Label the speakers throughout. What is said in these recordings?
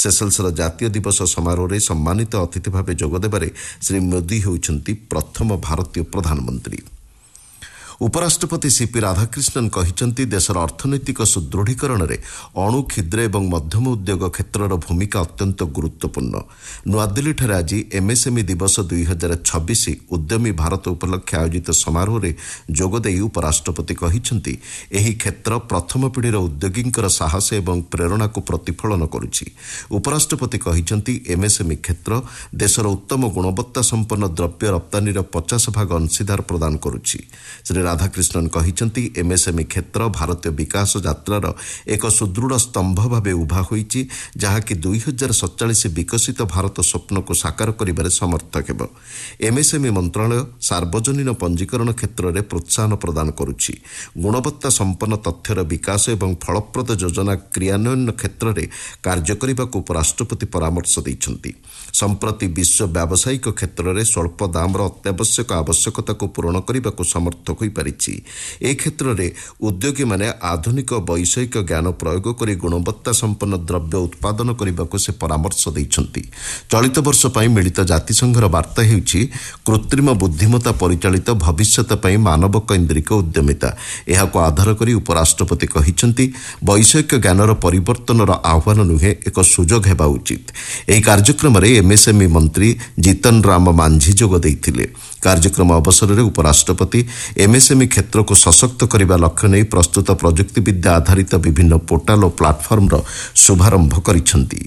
Speaker 1: सेसेल्सर जातीय दिवस समारोह सम्मानित अतिथि भाव जोगदेबारे श्री मोदी होउछन्ति प्रथम भारतीय प्रधानमंत्री। उपराष्ट्रपति सीपी राधाकृष्णन कहिचंती देशर अर्थनैतिक सुदृढ़ीकरण में अणु क्षुद्र एवं मध्यम उद्योग क्षेत्रर भूमिका अत्यंत गुरुत्वपूर्ण। नुआदिल्ली आज एमएसएमई दिवस 2026 उद्यमी भारत उपलक्षे आयोजित समारोह में जोगदे उपराष्ट्रपति कहिचंती एही क्षेत्र प्रथम पीढ़ीर उद्योगींकर साहस एवं प्रेरणा को प्रतिफलन करुछि। उपराष्ट्रपति कहिचंती एमएसएमई क्षेत्र देशर उत्तम गुणवत्ता संपन्न द्रव्य रप्तानीर 50% अंशीदार प्रदान करुछि। श्री राधाकृष्णन कहिचंती एमएसएमई क्षेत्र भारतीय विकास यात्रार एक सुदृढ़ स्तंभ भाव उभा होईछि जहाँकि 2047 विकसित भारत स्वप्न को साकार करिबारे समर्थक हेब। एमएसएमई मंत्रालय सार्वजनीन पंजीकरण क्षेत्र में प्रोत्साहन प्रदान करुछि। गुणवत्ता संपन्न तथ्यर विकास एवं फलप्रद योजना क्रियान्वयन क्षेत्र में कार्य करने उपराष्ट्रपति परामर्श दैछन्ति। संप्रति विश्व व्यावसायिक क्षेत्र में स्वल्प दामर अत्यावश्यक आवश्यकता को पूरण करने को समर्थक हो पारिछि। ए क्षेत्र में उद्योगी माने आधुनिक वैषयिक ज्ञान प्रयोग कर गुणवत्ता संपन्न द्रव्य उत्पादन करने को से परामर्श दैछन्ति। चलित वर्ष पई मिलित जातिसंघर वार्ता हेउछि कृत्रिम बुद्धिमत्ता परिचालित भविष्यत पई मानव केन्द्रिक उद्यमिता। एहाको आधार करी उपराष्ट्रपति कहिछन्ति वैषयिक ज्ञानर परिवर्तनर आह्वान नुहे एक सुजोग हेबा उचित। एही कार्यक्रम में एमएसएमई मंत्री जीतन राम मांझी जोग दैथिले। कार्यक्रम अवसर में उपराष्ट्रपति एमएसएमई क्षेत्र को सशक्त करने लक्ष्य नहीं प्रस्तुत प्रजुक्ति विद्या आधारित विभिन्न पोर्टाल और प्लाटफर्म शुभारंभ करिसेंति।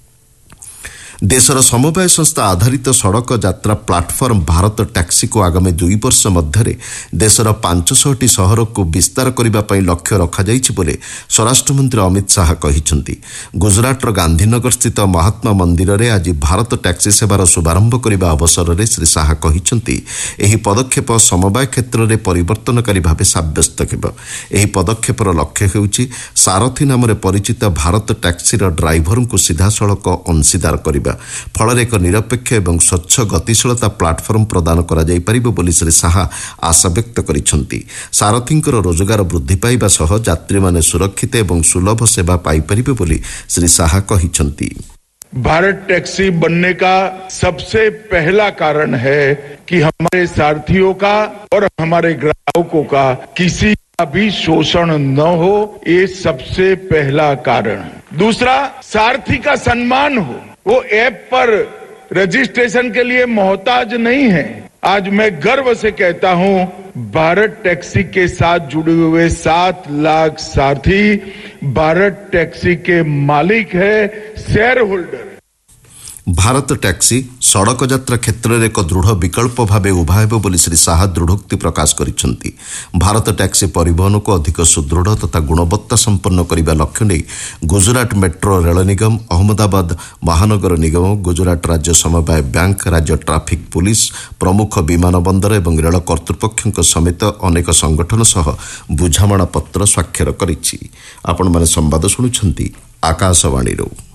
Speaker 1: देशर समवाय संस्था आधारित सड़क यात्रा प्लाटफर्म भारत टैक्सी को आगामी 2 वर्ष मध्य देशर 500टी सहर को विस्तार करने लक्ष्य रखाଯାଇଛି बोले स्वराष्ट्र मंत्री अमित शाह कहिसेंति। गुजरातर गांधीनगर स्थित महात्मा मंदिर में आज भारत टैक्सी सेवार शुभारंभ करने अवसर में श्री शाह कहिसेंति एही पदक्षेप समवाय क्षेत्र में परिवर्तनकारी भाव सब्यस्त हेब। एही पदक्षेपर लक्ष्य हेउछि सारथी नाम परिचित भारत टैक्सीर ड्राइभर को सीधासलख अंशीदार करने फल एक निरपेक्ष एवं स्वच्छ गतिशीलता प्लाटफर्म प्रदान करा जाई परिबो बोली श्री शाह आशा व्यक्त करिसेंति। सारथींकर रोजगार वृद्धि पाइबा सह यात्री माने सुरक्षित एवं सुलभ सेवा पाई परिबे बोली श्री शाह कहिसेंति।
Speaker 2: भारत टैक्सी बनने का सबसे पहला कारण है कि हमारे सारथियों का और हमारे ग्राहकों का किसी का भी शोषण न हो, ये सबसे पहला कारण है। दूसरा, सारथी का सम्मान हो, वो ऐप पर रजिस्ट्रेशन के लिए मोहताज नहीं है। आज मैं गर्व से कहता हूं भारत टैक्सी के साथ जुड़े हुए 7 लाख सारथी भारत टैक्सी के मालिक है, शेयर होल्डर।
Speaker 1: भारत टैक्सी सड़क यात्रा क्षेत्र में एक दृढ़ विकल्प भाव उभा हेबो बोली श्री शाह दृढ़ोक्ति प्रकाश करिसेंति। भारत टैक्सी परिवहन को अधिक सुदृढ़ तथा गुणवत्ता संपन्न करने लक्ष्य नहीं गुजरात मेट्रो रेल निगम, अहमदाबाद महानगर निगम, गुजरात राज्य समवाय बैंक, राज्य ट्राफिक पुलिस, प्रमुख विमान बंदर एवं रेल कर्तृपक्षों समेत अनेक संगठन सह बुझामणा पत्र स्वाक्षर करिछि। आपण माने संवाद शुणुछन्ति आकाशवाणी।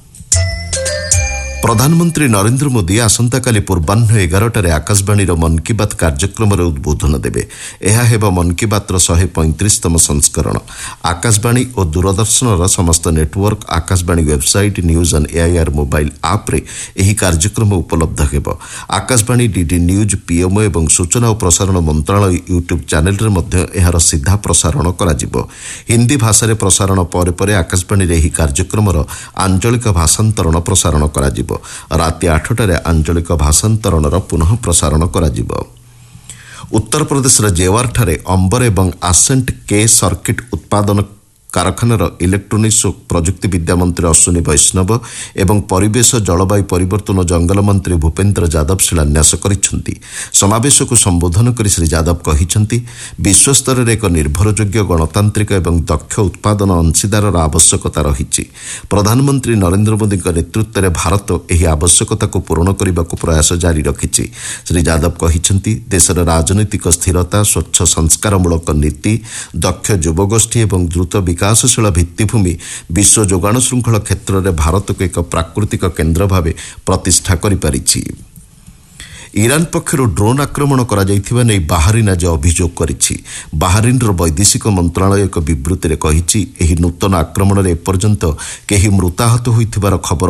Speaker 1: प्रधानमंत्री नरेंद्र मोदी आसंताकाली पूर्वाह्न 11टारे आकाशवाणी मन की बात कार्यक्रम उद्बोधन देवे। यह हेब मन की बात 135तम संस्करण। आकाशवाणी और दूरदर्शन समस्त network, Akashvani website, news on AIR mobile आप रे एही कार्यक्रम उपलब्ध हेब। आकाशवाणी डीडी न्यूज, पीएमओ एवं सूचना और प्रसारण मंत्रालय यूट्यूब चैनल रे मध्य एहार सीधा प्रसारण करा। हिंदी भाषा रे प्रसारण पर आकाशवाणी रे एही कार्यक्रम आंचलिक भाषांतरण प्रसारण करा। राति 8टारे आंचलिक भाषांतरणर पुनः प्रसारण करा। उत्तर प्रदेश जेवार ठारे अंबर एवं आसेंट के सर्किट उत्पादन कारखानार इलेक्ट्रोनिक्स प्रजुक्ति विद्या मंत्री अश्विनी वैष्णव एवं परिवेश जलवायु परिवर्तन और जंगल मंत्री भूपेन्द्र यादव शिलान्यास करिसेंति। समावेश को संबोधन कर श्री यादव कहिसेंति विश्वस्तर में एक निर्भरयोग्य गणतांत्रिक एवं दक्ष उत्पादन अंशीदार आवश्यकता रही। प्रधानमंत्री नरेंद्र मोदी नेतृत्व में भारत यह आवश्यकता को पूरण करने को प्रयास जारी रखिछि। श्री यादव कहिसेंति देशर राजनीतिक स्थिरता, स्वच्छ संस्कारमूलक नीति, दक्ष युवगोष्ठी एवं द्रुत विकासशील भित्तिभूमि विश्व जोगाण श्रृंखल क्षेत्र में भारत को एक प्राकृतिक केन्द्र भाव प्रतिष्ठा करिपारिछि। ईरान पक्षर ड्रोन आक्रमण करा जायथिबा नै बाहरीन आज अभियोग करिछि। बाहरीनर वैदेशिक मंत्रालय एक विबृत्ति रे कहिछि एही नूतन आक्रमण रे एपर्यंत केही मृताहत होइथिबार खबर